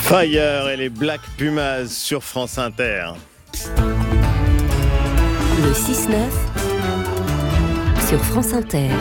Fire et les Black Pumas sur France Inter. Le 6-9 sur France Inter.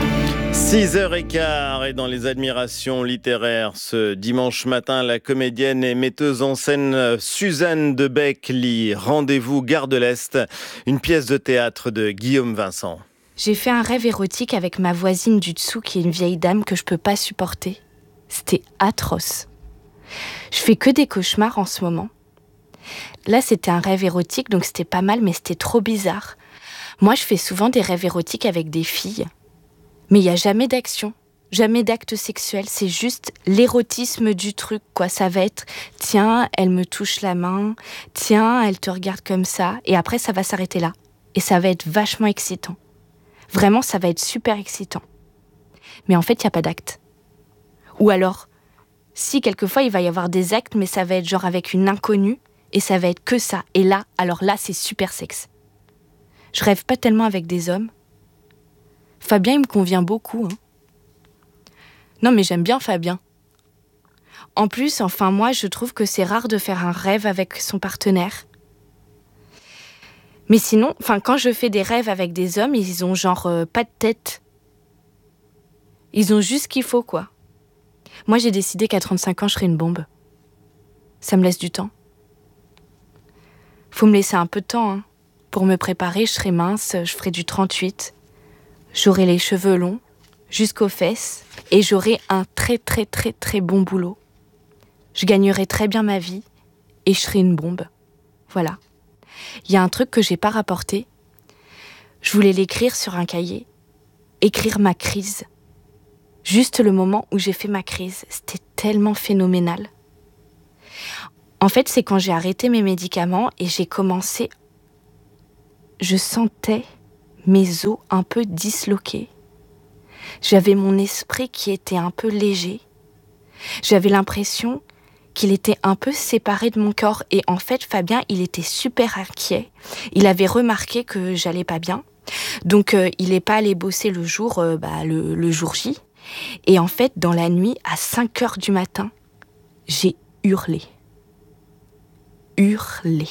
6h15 et dans les admirations littéraires ce dimanche matin, la comédienne et metteuse en scène Suzanne Debec lit Rendez-vous Gare de l'Est, une pièce de théâtre de Guillaume Vincent. J'ai fait un rêve érotique avec ma voisine du dessous qui est une vieille dame que je peux pas supporter. C'était atroce. Je fais que des cauchemars en ce moment. Là, c'était un rêve érotique, donc c'était pas mal, mais c'était trop bizarre. Moi, je fais souvent des rêves érotiques avec des filles. Mais il n'y a jamais d'action, jamais d'acte sexuel. C'est juste l'érotisme du truc, quoi. Ça va être, tiens, elle me touche la main, tiens, elle te regarde comme ça. Et après, ça va s'arrêter là. Et ça va être vachement excitant. Vraiment, ça va être super excitant. Mais en fait, il n'y a pas d'acte. Ou alors, si, quelquefois, il va y avoir des actes, mais ça va être genre avec une inconnue, et ça va être que ça. Et là, alors là, c'est super sexe. Je rêve pas tellement avec des hommes. Fabien, il me convient beaucoup. Non, mais j'aime bien Fabien. En plus, enfin, moi, je trouve que c'est rare de faire un rêve avec son partenaire. Mais sinon, enfin, quand je fais des rêves avec des hommes, ils ont genre pas de tête. Ils ont juste ce qu'il faut, quoi. Moi, j'ai décidé qu'à 35 ans, je serais une bombe. Ça me laisse du temps. Faut me laisser un peu de temps, hein. Pour me préparer, je serai mince, je ferai du 38. J'aurai les cheveux longs, jusqu'aux fesses, et j'aurai un très très très très bon boulot. Je gagnerai très bien ma vie, et je serai une bombe. Voilà. Il y a un truc que j'ai pas rapporté. Je voulais l'écrire sur un cahier. Écrire ma crise. Juste le moment où j'ai fait ma crise. C'était tellement phénoménal. En fait, c'est quand j'ai arrêté mes médicaments et j'ai commencé... Je sentais mes os un peu disloqués. J'avais mon esprit qui était un peu léger. J'avais l'impression qu'il était un peu séparé de mon corps. Et en fait, Fabien, il était super inquiet. Il avait remarqué que j'allais pas bien. Donc, il n'est pas allé bosser le jour J. Et en fait, dans la nuit, à 5h du matin, j'ai hurlé. Hurlé.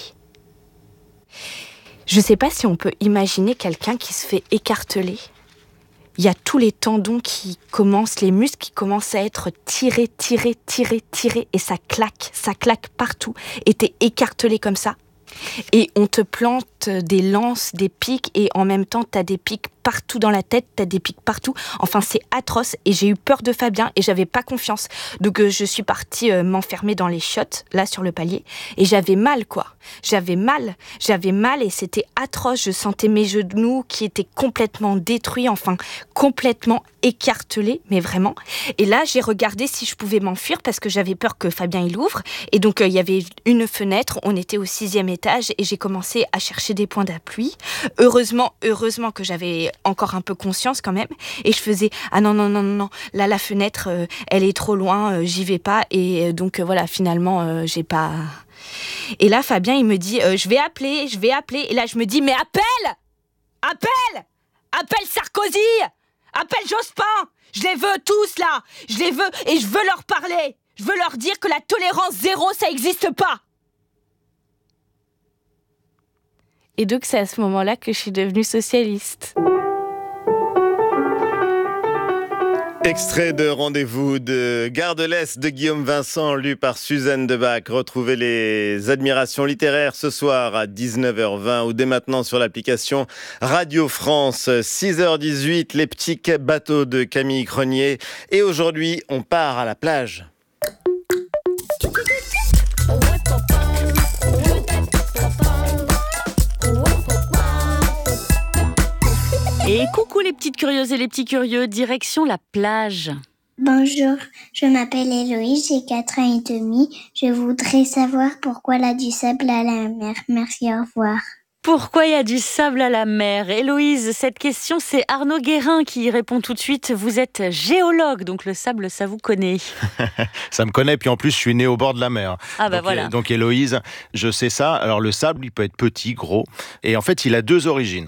Je sais pas si on peut imaginer quelqu'un qui se fait écarteler. Il y a tous les tendons qui commencent, les muscles qui commencent à être tirés, et ça claque partout. Et t'es écartelé comme ça. Et on te plante des lances, des pics, et en même temps, t'as des pics partout dans la tête, t'as des pics partout. Enfin, c'est atroce, et j'ai eu peur de Fabien, et j'avais pas confiance. Donc, je suis partie m'enfermer dans les chiottes, là, sur le palier, et j'avais mal, quoi. J'avais mal, et c'était atroce. Je sentais mes genoux qui étaient complètement détruits, enfin, complètement écartelés, mais vraiment. Et là, j'ai regardé si je pouvais m'enfuir, parce que j'avais peur que Fabien, il ouvre. Et donc, il y avait une fenêtre, on était au 6e étage, et j'ai commencé à chercher des points d'appui. Heureusement que j'avais encore un peu conscience quand même, et je faisais ah non, là la fenêtre elle est trop loin, j'y vais pas, et donc voilà, finalement j'ai pas. Et là Fabien il me dit je vais appeler, et là je me dis mais appelle Sarkozy, appelle Jospin, je les veux tous là, je les veux, et je veux leur parler, je veux leur dire que la tolérance zéro ça existe pas. Et donc c'est à ce moment-là que je suis devenue socialiste. Extrait de Rendez-vous de Gare de l'Est de Guillaume Vincent, lu par Suzanne Debec. Retrouvez les admirations littéraires ce soir à 19h20 ou dès maintenant sur l'application Radio France. 6h18, les petits bateaux de Camille Cronier. Et aujourd'hui, on part à la plage. Et coucou les petites curieuses et les petits curieux, direction la plage. Bonjour, je m'appelle Héloïse, j'ai 4 ans et demi. Je voudrais savoir pourquoi il y a du sable à la mer. Merci, au revoir. Pourquoi il y a du sable à la mer ? Héloïse, cette question, c'est Arnaud Guérin qui y répond tout de suite. Vous êtes géologue, donc le sable, ça vous connaît. Ça me connaît, puis en plus, je suis né au bord de la mer. Ah bah donc, voilà. Donc Héloïse, je sais ça. Alors le sable, il peut être petit, gros. Et en fait, il a 2 origines.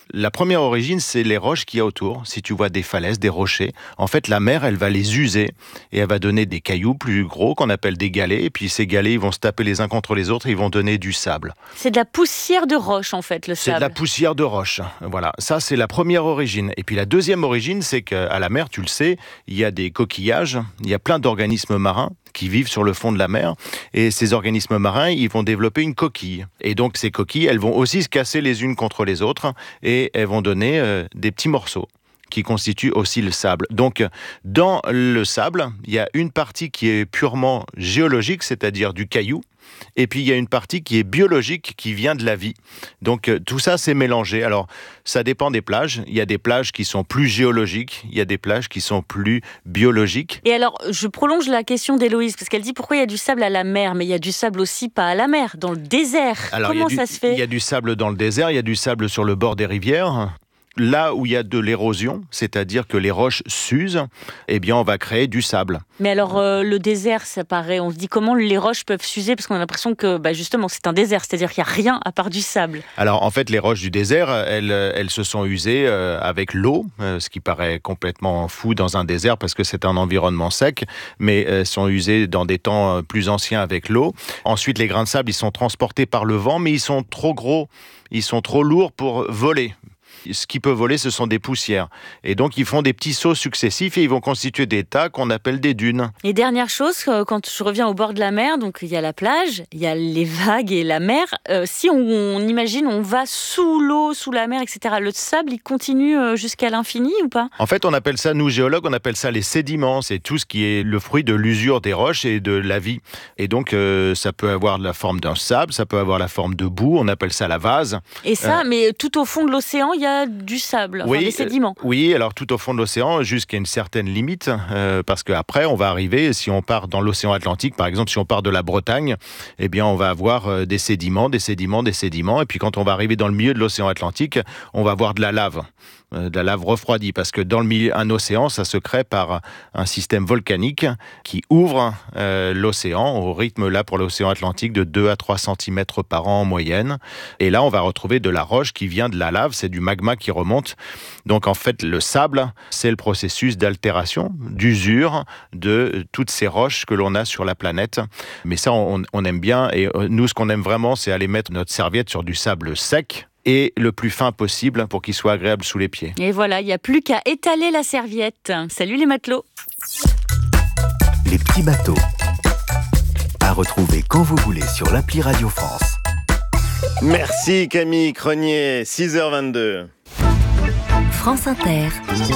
La première origine, c'est les roches qu'il y a autour. Si tu vois des falaises, des rochers, en fait, la mer, elle va les user et elle va donner des cailloux plus gros qu'on appelle des galets. Et puis ces galets, ils vont se taper les uns contre les autres et ils vont donner du sable. C'est de la poussière de roche, en fait, le sable. C'est de la poussière de roche. Voilà, ça, c'est la première origine. Et puis la deuxième origine, c'est qu'à la mer, tu le sais, il y a des coquillages, il y a plein d'organismes marins qui vivent sur le fond de la mer. Et ces organismes marins, ils vont développer une coquille. Et donc, ces coquilles, elles vont aussi se casser les unes contre les autres et elles vont donner des petits morceaux qui constituent aussi le sable. Donc, dans le sable, il y a une partie qui est purement géologique, c'est-à-dire du caillou, et puis il y a une partie qui est biologique, qui vient de la vie. Donc, tout ça, c'est mélangé. Alors, ça dépend des plages. Il y a des plages qui sont plus géologiques, il y a des plages qui sont plus biologiques. Et alors, je prolonge la question d'Héloïse, parce qu'elle dit pourquoi il y a du sable à la mer, mais il y a du sable aussi pas à la mer, dans le désert. Alors, comment ça se fait ? Il y a du sable dans le désert, il y a du sable sur le bord des rivières. Là où il y a de l'érosion, c'est-à-dire que les roches s'usent, eh bien on va créer du sable. Mais alors le désert, ça paraît, on se dit comment les roches peuvent s'user parce qu'on a l'impression que justement c'est un désert, c'est-à-dire qu'il n'y a rien à part du sable. Alors en fait les roches du désert, elles se sont usées avec l'eau, ce qui paraît complètement fou dans un désert parce que c'est un environnement sec, mais elles sont usées dans des temps plus anciens avec l'eau. Ensuite les grains de sable, ils sont transportés par le vent, mais ils sont trop gros, ils sont trop lourds pour voler. Ce qui peut voler, ce sont des poussières. Et donc, ils font des petits sauts successifs et ils vont constituer des tas qu'on appelle des dunes. Et dernière chose, quand je reviens au bord de la mer, donc il y a la plage, il y a les vagues et la mer. Si on imagine, on va sous l'eau, sous la mer, etc., le sable, il continue jusqu'à l'infini ou pas ? En fait, on appelle ça, nous géologues, on appelle ça les sédiments. C'est tout ce qui est le fruit de l'usure des roches et de la vie. Et donc, ça peut avoir la forme d'un sable, ça peut avoir la forme de boue, on appelle ça la vase. Et ça, mais tout au fond de l'océan, il y a du sable, enfin, des sédiments. Oui, alors tout au fond de l'océan, jusqu'à une certaine limite, parce qu'après, on va arriver, si on part dans l'océan Atlantique, par exemple, si on part de la Bretagne, eh bien, on va avoir des sédiments, et puis quand on va arriver dans le milieu de l'océan Atlantique, on va avoir de la lave refroidie, parce que dans le milieu, un océan, ça se crée par un système volcanique qui ouvre l'océan au rythme, là, pour l'océan Atlantique, de 2 à 3 cm par an en moyenne. Et là, on va retrouver de la roche qui vient de la lave, c'est du magma qui remonte. Donc, en fait, le sable, c'est le processus d'altération, d'usure de toutes ces roches que l'on a sur la planète. Mais ça, on aime bien. Et nous, ce qu'on aime vraiment, c'est aller mettre notre serviette sur du sable sec, et le plus fin possible pour qu'il soit agréable sous les pieds. Et voilà, il n'y a plus qu'à étaler la serviette. Salut les matelots. Les petits bateaux. À retrouver quand vous voulez sur l'appli Radio France. Merci Camille Cronier, 6h22. France Inter.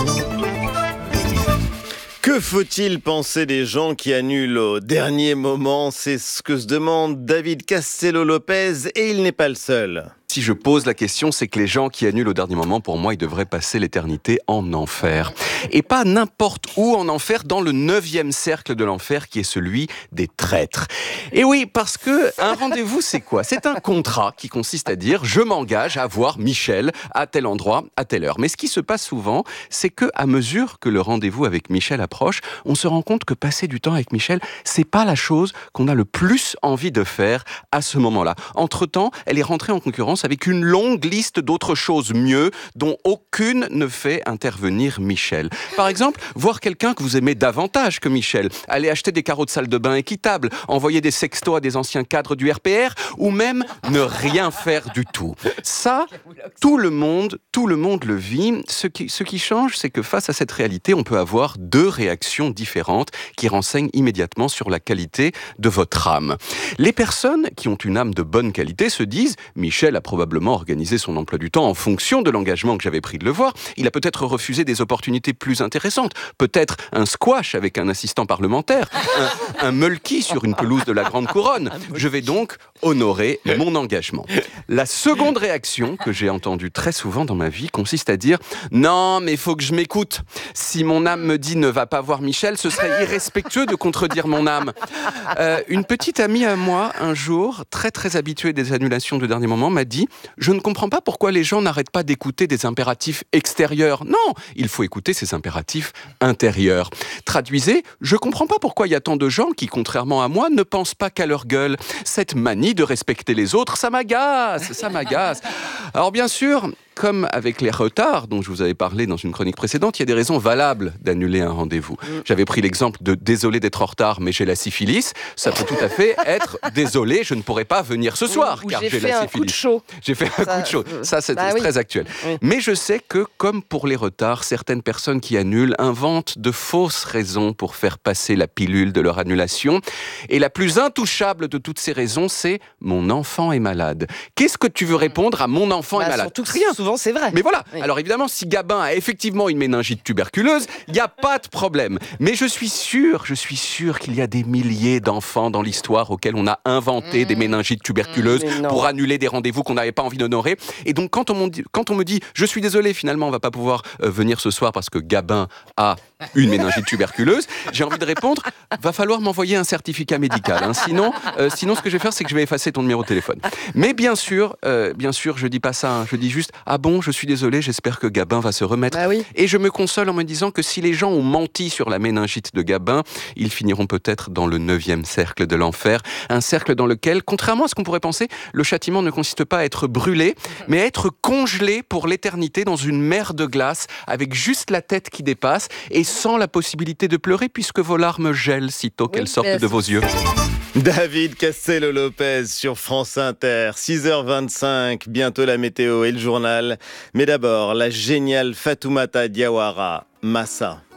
Que faut-il penser des gens qui annulent au dernier moment ? C'est ce que se demande David Castello-Lopez et il n'est pas le seul. Si je pose la question, c'est que les gens qui annulent au dernier moment, pour moi, ils devraient passer l'éternité en enfer. Et pas n'importe où en enfer, dans le 9e cercle de l'enfer, qui est celui des traîtres. Et oui, parce que un rendez-vous, c'est quoi ? C'est un contrat qui consiste à dire « je m'engage à voir Michel à tel endroit, à telle heure ». Mais ce qui se passe souvent, c'est que à mesure que le rendez-vous avec Michel approche, on se rend compte que passer du temps avec Michel, c'est pas la chose qu'on a le plus envie de faire à ce moment-là. Entre-temps, elle est rentrée en concurrence avec une longue liste d'autres choses mieux dont aucune ne fait intervenir Michel. Par exemple, voir quelqu'un que vous aimez davantage que Michel, aller acheter des carreaux de salle de bain équitables, envoyer des sextos à des anciens cadres du RPR ou même ne rien faire du tout. Ça, tout le monde le vit. Ce qui change, c'est que face à cette réalité, on peut avoir deux réactions différentes qui renseignent immédiatement sur la qualité de votre âme. Les personnes qui ont une âme de bonne qualité se disent « Michel a probablement organisé son emploi du temps en fonction de l'engagement que j'avais pris de le voir. Il a peut-être refusé des opportunités plus intéressantes. Peut-être un squash avec un assistant parlementaire. Un mulky sur une pelouse de la Grande Couronne. Je vais donc honorer mon engagement. » La seconde réaction que j'ai entendue très souvent dans ma vie consiste à dire « Non, mais il faut que je m'écoute. Si mon âme me dit ne va pas voir Michel, ce serait irrespectueux de contredire mon âme. » Une petite amie à moi, un jour, très très habituée des annulations de dernier moment, m'a dit « Je ne comprends pas pourquoi les gens n'arrêtent pas d'écouter des impératifs extérieurs. Non, il faut écouter ces impératifs intérieurs. » Traduisez, je ne comprends pas pourquoi il y a tant de gens qui, contrairement à moi, ne pensent pas qu'à leur gueule. Cette manie de respecter les autres, ça m'agace. Alors bien sûr, comme avec les retards dont je vous avais parlé dans une chronique précédente, il y a des raisons valables d'annuler un rendez-vous. J'avais pris l'exemple de désolé d'être en retard, mais j'ai la syphilis. Ça peut tout à fait être désolé, je ne pourrai pas venir ce soir car j'ai la syphilis. Coup de chaud. J'ai fait un coup de chaud. Ça, c'est très actuel. Oui. Mais je sais que, comme pour les retards, certaines personnes qui annulent inventent de fausses raisons pour faire passer la pilule de leur annulation. Et la plus intouchable de toutes ces raisons, c'est « mon enfant est malade ». Qu'est-ce que tu veux répondre à « mon enfant est malade » ? Surtout que souvent, c'est vrai. Mais voilà. Oui. Alors évidemment, si Gabin a effectivement une méningite tuberculeuse, il n'y a pas de problème. Mais je suis sûr qu'il y a des milliers d'enfants dans l'histoire auxquels on a inventé des méningites tuberculeuses pour annuler des rendez-vous qu'on n'avait pas envie d'honorer. Et donc, quand on me dit « je suis désolé, finalement, on va pas pouvoir venir ce soir parce que Gabin a une méningite tuberculeuse », j'ai envie de répondre « va falloir m'envoyer un certificat médical. Hein. Sinon, ce que je vais faire, c'est que je vais effacer ton numéro de téléphone. » Mais bien sûr, je dis pas ça. Hein. Je dis juste « ah bon, je suis désolé, j'espère que Gabin va se remettre. » Et je me console en me disant que si les gens ont menti sur la méningite de Gabin, ils finiront peut-être dans le 9e cercle de l'enfer. Un cercle dans lequel, contrairement à ce qu'on pourrait penser, le châtiment ne consiste pas à être brûlé, mais à être congelé pour l'éternité dans une mer de glace, avec juste la tête qui dépasse et sans la possibilité de pleurer, puisque vos larmes gèlent sitôt qu'elles sortent de vos yeux. David Castello-Lopez sur France Inter, 6h25, bientôt la météo et le journal. Mais d'abord, la géniale Fatoumata Diawara, Massa.